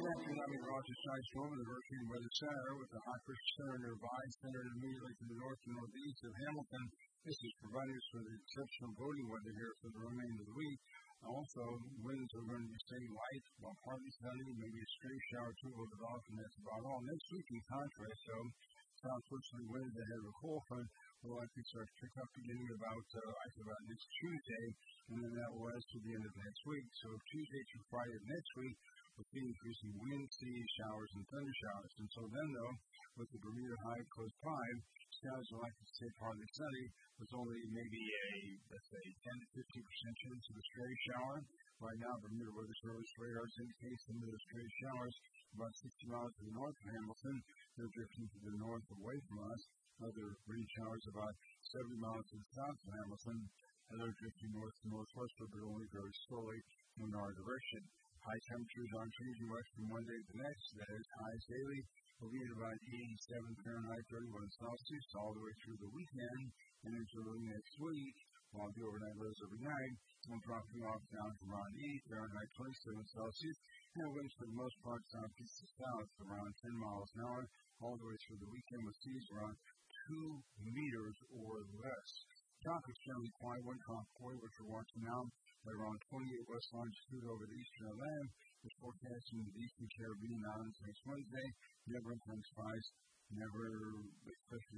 afternoon, I'm Roger Sidestorm of the Hurricane Weather Center with the high pressure center nearby, centered immediately to the north and northeast of Hamilton. This is providing us with exceptional boating weather here for the remainder of the week. Also, winds are going to be staying light, while partly sunny, maybe a stray shower or two will develop, and that's about all. Next week, in contrast, though, southwesterly winds ahead of a cold front will likely start to pick up beginning about next Tuesday, and then that will last to the end of next week. So Tuesday through Friday of next week, we'll see increasing wind, sea showers, and thunder showers. And so then, though, with the Bermuda high close by, skies are likely to stay partly sunny. There's only maybe let's say, 10 to 15% chance of a stray shower. Right now, Bermuda weather service radars indicate some of those stray showers about 60 miles to the north of Hamilton. They're drifting to the north away from us. Other rain showers about 70 miles to the south of Hamilton. And they're drifting north to northwestward, but only very slowly in our direction. High temperatures aren't changing much from one day to the next. That is, highs daily will be at about 87 Fahrenheit, 31 Celsius, all the way through the weekend and into early next week. While the overnight lows overnight will drop off down to around 8 Fahrenheit, 27 Celsius, and winds for the most part southeast to south around 10 miles an hour, all the way through the weekend with seas around 2 meters or less. Tropics generally quiet, one tropical which we're watching now at around 28 west longitude over the eastern Atlantic. It's forecasting the eastern Caribbean Islands next Wednesday. Never influenced skies, never especially